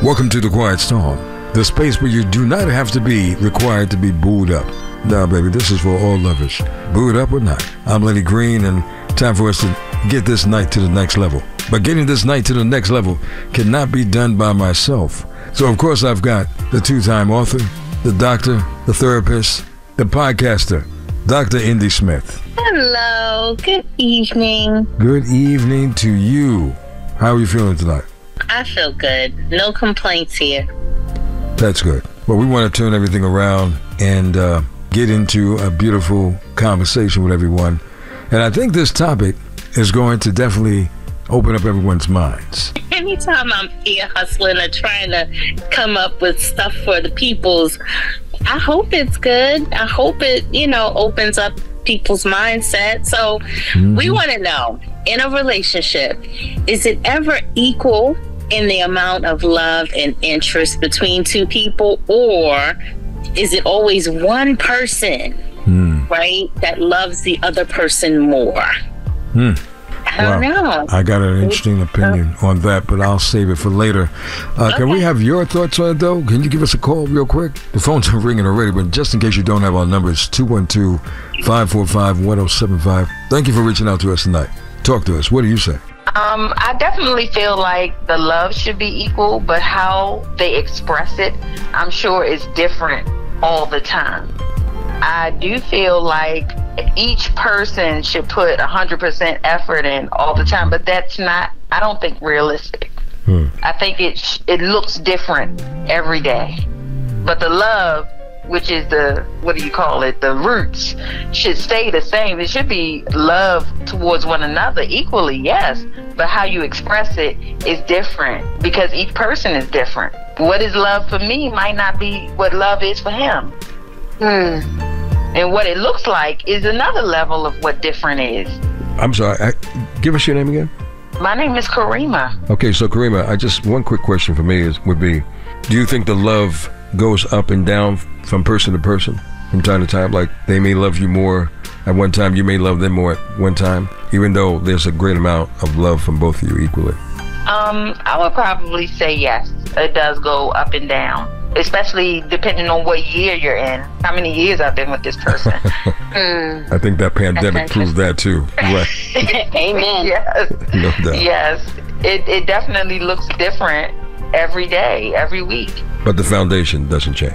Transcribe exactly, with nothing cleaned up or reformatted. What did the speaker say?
Welcome to the Quiet Storm, the space where you do not have to be required to be booed up. Nah, baby, this is for all lovers, booed up or not. I'm Lenny Green, and time for us to get this night to the next level. But getting this night to the next level cannot be done by myself. So, of course, I've got the two-time author, the doctor, the therapist, the podcaster, Doctor Indy Smith. Hello. Good evening. Good evening to you. How are you feeling tonight? I feel good. No complaints here. That's good. Well, we want to turn everything around and uh, get into a beautiful conversation with everyone. And I think this topic is going to definitely open up everyone's minds. Anytime I'm here hustling or trying to come up with stuff for the peoples, I hope it's good. I hope it, you know, opens up people's mindset. So mm-hmm. we want to know, in a relationship, is it ever equal in the amount of love and interest between two people, or is it always one person, mm. right, that loves the other person more? Mm. I don't wow. know. I got an interesting opinion on that, but I'll save it for later. Uh, okay. Can we have your thoughts on it, though? Can you give us a call real quick? The phones are ringing already, but just in case you don't have our numbers, two one two, five four five, one oh seven five. Thank you for reaching out to us tonight. Talk to us. What do you say? Um, I definitely feel like the love should be equal, but how they express it, I'm sure is different all the time. I do feel like each person should put one hundred percent effort in all the time, but that's not, I don't think, realistic. Hmm. I think it sh- it looks different every day. But the love, which is the, what do you call it, the roots, should stay the same. It should be love towards one another equally, yes, but how you express it is different because each person is different. What is love for me might not be what love is for him. Hmm. And what it looks like is another level of what different is. I'm sorry, I, give us your name again. My name is Karima. Okay, so Karima, I just, one quick question for me is would be, do you think the love goes up and down from person to person from time to time? Like they may love you more at one time, you may love them more at one time, even though there's a great amount of love from both of you equally. Um, I would probably say yes. It does go up and down, especially depending on what year you're in. How many years I've been with this person. mm. I think that pandemic proves that too. Right. Amen. Yes. No doubt. Yes. It it definitely looks different every day, every week. But the foundation doesn't change.